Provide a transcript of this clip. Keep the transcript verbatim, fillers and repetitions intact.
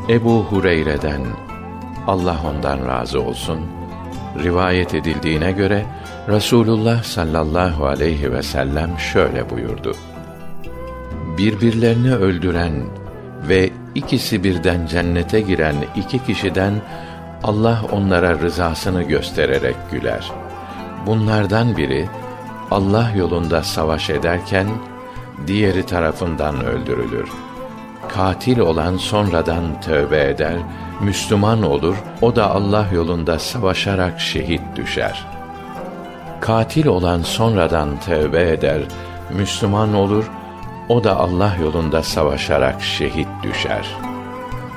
Ebu Hureyre'den, Allah ondan razı olsun, rivayet edildiğine göre Resulullah sallallahu aleyhi ve sellem şöyle buyurdu: birbirlerini öldüren ve ikisi birden cennete giren iki kişiden Allah onlara rızasını göstererek güler. Bunlardan biri Allah yolunda savaş ederken diğeri tarafından öldürülür. Katil olan sonradan tövbe eder, Müslüman olur, o da Allah yolunda savaşarak şehit düşer. Katil olan sonradan tövbe eder, Müslüman olur, o da Allah yolunda savaşarak şehit düşer.